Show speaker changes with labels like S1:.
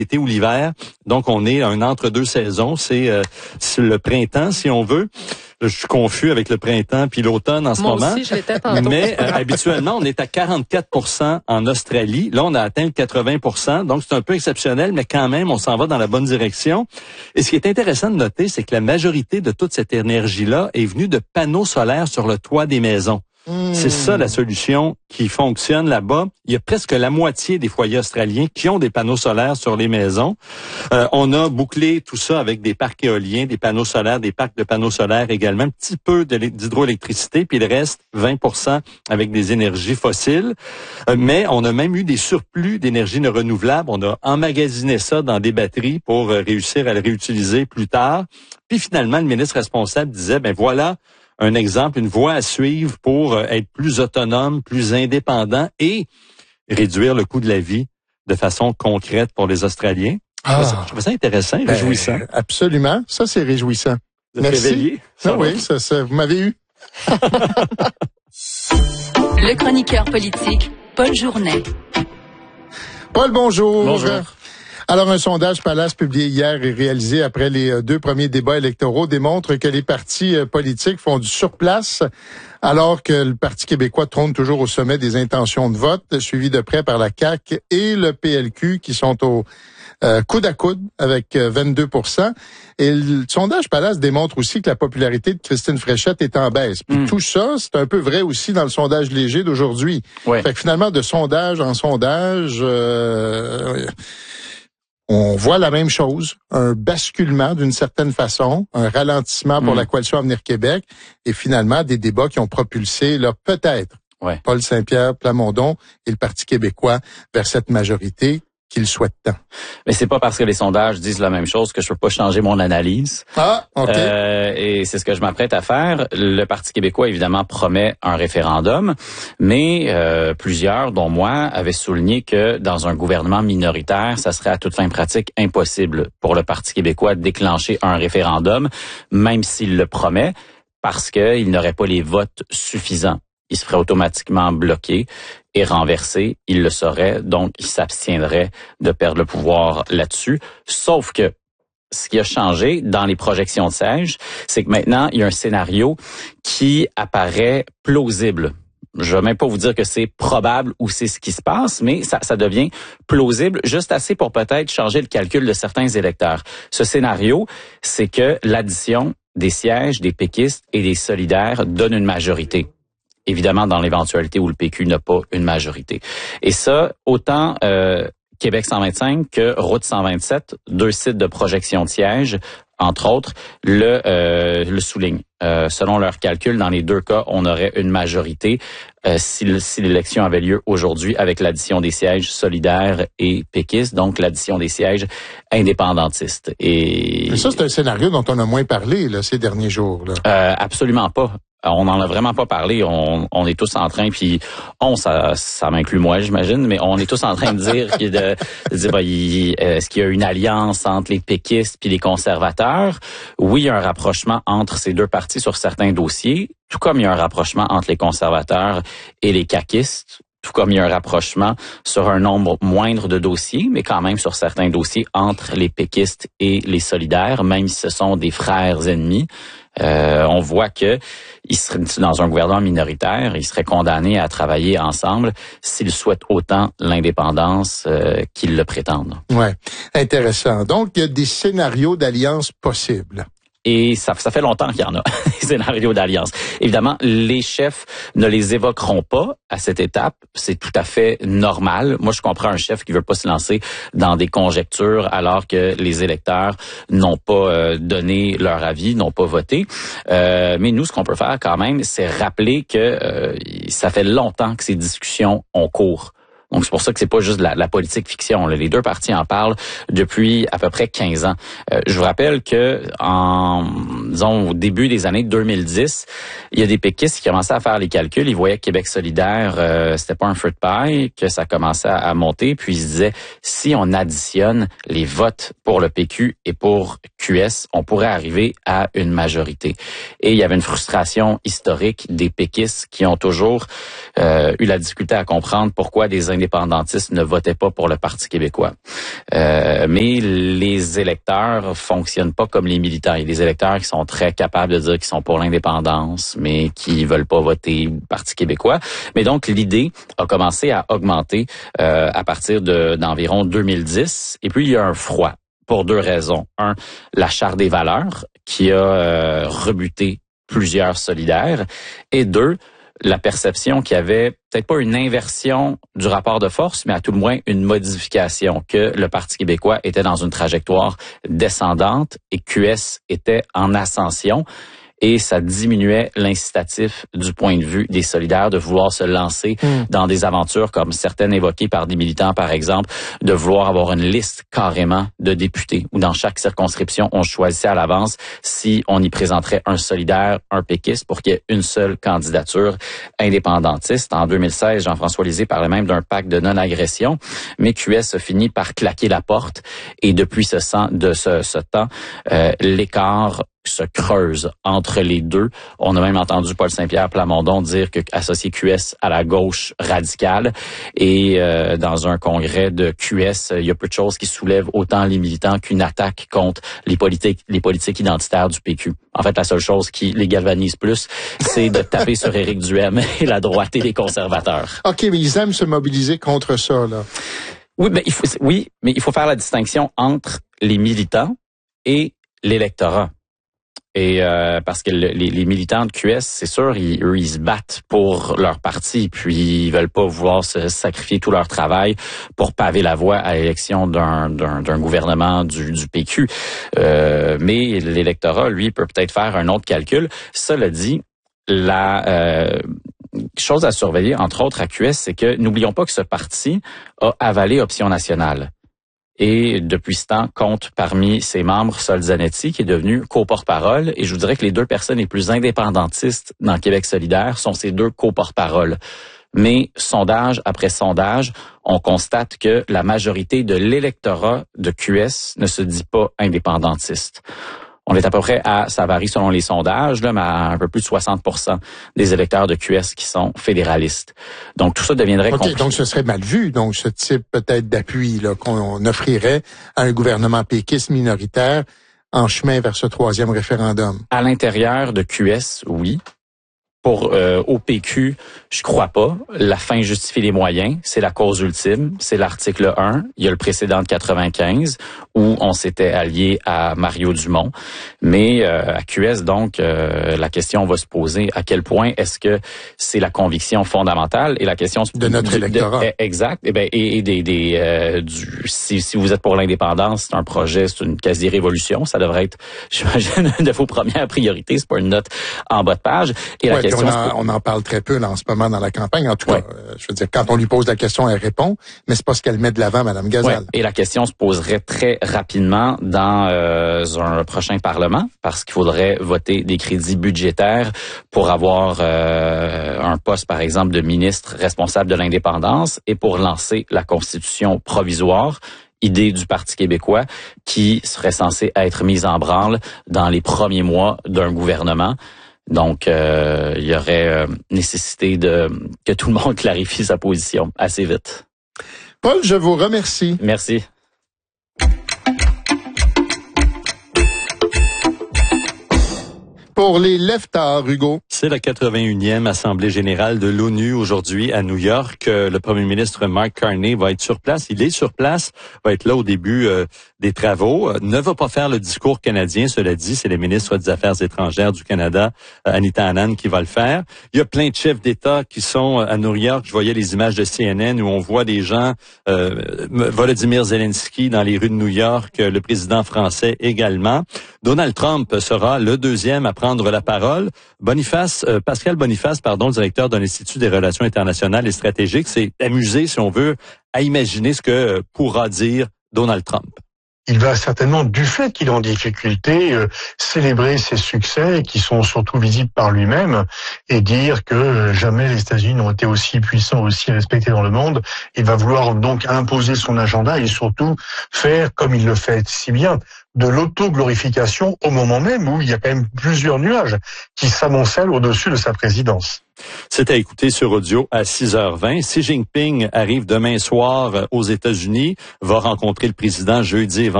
S1: l'été ou l'hiver. Donc, on est un entre-deux saisons. C'est le printemps, si on veut. Je suis confus avec le printemps puis l'automne en ce moment.
S2: Moi aussi, je l'étais tantôt.
S1: Mais habituellement, on est à 44% en Australie. Là, on a atteint le 80%. Donc, c'est un peu exceptionnel, mais quand même, on s'en va dans la bonne direction. Et ce qui est intéressant de noter, c'est que la majorité de toute cette énergie-là est venue de panneaux solaires sur le toit des maisons. C'est ça la solution qui fonctionne là-bas. Il y a presque la moitié des foyers australiens qui ont des panneaux solaires sur les maisons. On a bouclé tout ça avec des parcs éoliens, des panneaux solaires, des parcs de panneaux solaires également, un petit peu d'hydroélectricité, puis le reste, 20% avec des énergies fossiles. Mais on a même eu des surplus d'énergie renouvelable. On a emmagasiné ça dans des batteries pour réussir à le réutiliser plus tard. Puis finalement, le ministre responsable disait, ben voilà, un exemple, une voie à suivre pour être plus autonome, plus indépendant et réduire le coût de la vie de façon concrète pour les Australiens. Je trouve ça intéressant, réjouissant.
S3: Absolument. Ça, c'est réjouissant.
S1: Merci.
S3: Réveillé, ça, oui, ça, vous m'avez eu.
S4: Le chroniqueur politique, Paul Journet.
S3: Paul, bonjour.
S1: Bonjour.
S3: Alors, un sondage Palace publié hier et réalisé après les 2 premiers débats électoraux démontre que les partis politiques font du surplace, alors que le Parti québécois trône toujours au sommet des intentions de vote, suivi de près par la CAQ et le PLQ qui sont au coude à coude avec 22%. Et le sondage Palace démontre aussi que la popularité de Christine Fréchette est en baisse. Puis tout ça, c'est un peu vrai aussi dans le sondage léger d'aujourd'hui.
S5: Ouais.
S3: Fait que finalement, de sondage en sondage, on voit la même chose, un basculement d'une certaine façon, un ralentissement pour la Coalition Avenir Québec et finalement des débats qui ont propulsé, là, peut-être, Paul Saint-Pierre Plamondon et le Parti québécois vers cette majorité qu'il souhaite tant.
S5: Mais c'est pas parce que les sondages disent la même chose que je peux pas changer mon analyse.
S3: Ah, OK.
S5: Et c'est ce que je m'apprête à faire. Le Parti québécois, évidemment, promet un référendum, mais plusieurs, dont moi, avaient souligné que dans un gouvernement minoritaire, ça serait à toute fin pratique impossible pour le Parti québécois de déclencher un référendum, même s'il le promet, parce qu'il n'aurait pas les votes suffisants. Il se ferait automatiquement bloquer et renversé, il le saurait, donc il s'abstiendrait de perdre le pouvoir là-dessus. Sauf que ce qui a changé dans les projections de sièges, c'est que maintenant, il y a un scénario qui apparaît plausible. Je vais même pas vous dire que c'est probable ou c'est ce qui se passe, mais ça devient plausible, juste assez pour peut-être changer le calcul de certains électeurs. Ce scénario, c'est que l'addition des sièges des péquistes et des solidaires donne une majorité. Évidemment, dans l'éventualité où le PQ n'a pas une majorité. Et ça, autant Québec 125 que Route 127, 2 sites de projection de sièges, entre autres, le soulignent. Selon leurs calculs, dans les 2 cas, on aurait une majorité si l'élection avait lieu aujourd'hui avec l'addition des sièges solidaires et péquistes, donc l'addition des sièges indépendantistes. Et
S3: ça, c'est un scénario dont on a moins parlé là, ces derniers jours. Là.
S5: Absolument pas. On n'en a vraiment pas parlé. On est tous en train, puis ça m'inclut moi, j'imagine, mais on est tous en train de dire est-ce qu'il y a une alliance entre les péquistes puis les conservateurs? Oui, il y a un rapprochement entre ces 2 partis sur certains dossiers, tout comme il y a un rapprochement entre les conservateurs et les caquistes, tout comme il y a un rapprochement sur un nombre moindre de dossiers, mais quand même sur certains dossiers entre les péquistes et les solidaires, même si ce sont des frères ennemis. On voit que ils seraient dans un gouvernement minoritaire, ils seraient condamnés à travailler ensemble s'ils souhaitent autant l'indépendance qu'ils le prétendent.
S3: Ouais, intéressant. Donc, il y a des scénarios d'alliance possibles.
S5: Et ça fait longtemps qu'il y en a, des scénarios d'alliance. Évidemment, les chefs ne les évoqueront pas à cette étape. C'est tout à fait normal. Moi, je comprends un chef qui veut pas se lancer dans des conjectures alors que les électeurs n'ont pas donné leur avis, n'ont pas voté. Mais nous, ce qu'on peut faire quand même, c'est rappeler que ça fait longtemps que ces discussions ont cours. Donc, c'est pour ça que c'est pas juste de la politique fiction. Là. Les 2 partis en parlent depuis à peu près 15 ans. Je vous rappelle que au début des années 2010, il y a des péquistes qui commençaient à faire les calculs. Ils voyaient que Québec solidaire, c'était pas un feu de paille, que ça commençait à monter. Puis ils se disaient, si on additionne les votes pour le PQ et pour QS, on pourrait arriver à une majorité. Et il y avait une frustration historique des péquistes qui ont toujours eu la difficulté à comprendre pourquoi des indépendantistes ne votaient pas pour le Parti québécois. Mais les électeurs fonctionnent pas comme les militants. Il y a des électeurs qui sont très capables de dire qu'ils sont pour l'indépendance, mais qui veulent pas voter Parti québécois. Mais donc, l'idée a commencé à augmenter à partir d'environ 2010. Et puis, il y a un froid pour deux raisons. Un, la Charte des valeurs qui a rebuté plusieurs solidaires. Et deux, la perception qu'il y avait peut-être pas une inversion du rapport de force, mais à tout le moins une modification, que le Parti québécois était dans une trajectoire descendante et QS était en ascension. Et ça diminuait l'incitatif du point de vue des solidaires de vouloir se lancer dans des aventures comme certaines évoquées par des militants, par exemple, de vouloir avoir une liste carrément de députés où dans chaque circonscription, on choisissait à l'avance si on y présenterait un solidaire, un péquiste pour qu'il y ait une seule candidature indépendantiste. En 2016, Jean-François Lisée parlait même d'un pacte de non-agression, mais QS a fini par claquer la porte et depuis ce temps, l'écart se creuse entre les deux. On a même entendu Paul Saint-Pierre Plamondon dire que associer QS à la gauche radicale et dans un congrès de QS, il y a peu de choses qui soulèvent autant les militants qu'une attaque contre les politiques identitaires du PQ. En fait, la seule chose qui les galvanise plus, c'est de taper sur Éric Duhem et la droite et les conservateurs.
S3: OK, mais ils aiment se mobiliser contre ça, là.
S5: Oui, mais il faut faire la distinction entre les militants et l'électorat. Et parce que les militants de QS, c'est sûr, ils se battent pour leur parti, puis ils veulent pas vouloir se sacrifier tout leur travail pour paver la voie à l'élection d'un gouvernement du PQ. Mais l'électorat, lui, peut peut-être faire un autre calcul. Cela dit, la chose à surveiller, entre autres à QS, c'est que n'oublions pas que ce parti a avalé Option nationale. Et depuis ce temps, compte parmi ses membres Sol Zanetti, qui est devenu co-porte-parole. Et je vous dirais que les deux personnes les plus indépendantistes dans Québec solidaire sont ces deux co-porte-paroles. Mais sondage après sondage, on constate que la majorité de l'électorat de QS ne se dit pas indépendantiste. On est à peu près ça varie selon les sondages, là, mais à un peu plus de 60% des électeurs de QS qui sont fédéralistes. Donc, tout ça deviendrait compliqué.
S3: Donc, ce serait mal vu, donc, ce type peut-être d'appui là qu'on offrirait à un gouvernement péquiste minoritaire en chemin vers ce troisième référendum.
S5: À l'intérieur de QS, oui. Pour au PQ, je crois pas. La fin justifie les moyens. C'est la cause ultime. C'est l'article 1. Il y a le précédent de 95 où on s'était allié à Mario Dumont. Mais à QS, donc, la question va se poser à quel point est-ce que c'est la conviction fondamentale et la question
S3: de notre électorat.
S5: Exact. Et ben si vous êtes pour l'indépendance, c'est un projet, c'est une quasi-révolution. Ça devrait être, j'imagine, une de vos premières priorités. C'est pas une note en bas de page. Et la question,
S3: on en parle très peu là, en ce moment dans la campagne. En tout cas, je veux dire, quand on lui pose la question, elle répond, mais c'est pas ce qu'elle met de l'avant, Mme Gazal.
S5: Et la question se poserait très rapidement dans un prochain Parlement, parce qu'il faudrait voter des crédits budgétaires pour avoir un poste, par exemple, de ministre responsable de l'indépendance et pour lancer la Constitution provisoire, idée du Parti québécois, qui serait censée être mise en branle dans les premiers mois d'un gouvernement. Donc, il y aurait nécessité que tout le monde clarifie sa position assez vite.
S3: Paul, je vous remercie.
S5: Merci.
S3: Pour les leftards, Hugo.
S1: C'est la 81e Assemblée générale de l'ONU aujourd'hui à New York. Le premier ministre Mark Carney va être sur place. Il est sur place, va être là au début des travaux. Ne va pas faire le discours canadien, cela dit. C'est le ministre des Affaires étrangères du Canada, Anita Anand, qui va le faire. Il y a plein de chefs d'État qui sont à New York. Je voyais les images de CNN où on voit des gens, Volodymyr Zelensky dans les rues de New York, le président français également. Donald Trump sera le deuxième à prendre la parole. Pascal Boniface, directeur de l'Institut des relations internationales et stratégiques, s'est amusé, si on veut, à imaginer ce que pourra dire Donald Trump.
S2: Il va certainement, du fait qu'il est en difficulté, célébrer ses succès qui sont surtout visibles par lui-même et dire que jamais les États-Unis n'ont été aussi puissants, aussi respectés dans le monde. Il va vouloir donc imposer son agenda et surtout faire comme il le fait si bien. de l'auto-glorification au moment même où il y a quand même plusieurs nuages qui s'amoncellent au-dessus de sa présidence.
S1: C'est à écouter sur audio à 6h20. Xi Jinping arrive demain soir aux États-Unis, va rencontrer le président jeudi et vendredi.